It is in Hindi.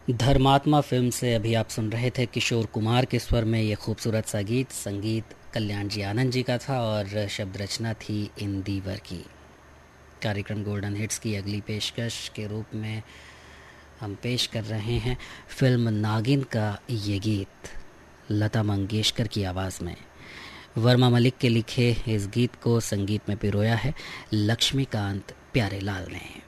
धर्मात्मा फिल्म से अभी आप सुन रहे थे किशोर कुमार के स्वर में ये खूबसूरत सा गीत। संगीत कल्याण जी आनंद जी का था और शब्द रचना थी इंदिवर की। कार्यक्रम गोल्डन हिट्स की अगली पेशकश के रूप में हम पेश कर रहे हैं फिल्म नागिन का ये गीत लता मंगेशकर की आवाज़ में। वर्मा मलिक के लिखे इस गीत को संगीत में पिरोया है लक्ष्मीकांत प्यारेलाल ने।